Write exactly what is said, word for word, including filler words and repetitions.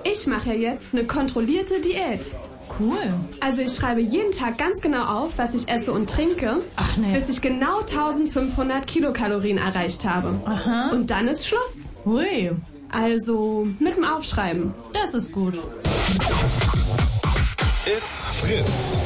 Ich mache ja jetzt eine kontrollierte Diät. Cool. Also ich schreibe jeden Tag ganz genau auf, was ich esse und trinke, Ach nee. bis ich genau eintausendfünfhundert Kilokalorien erreicht habe. Aha. Und dann ist Schluss. Hui. Also mit dem Aufschreiben. Das ist gut. It's Fritz.